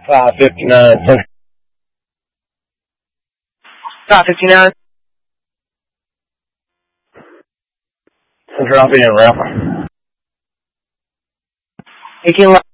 559 Central. 559. Central, I'll be en route. 18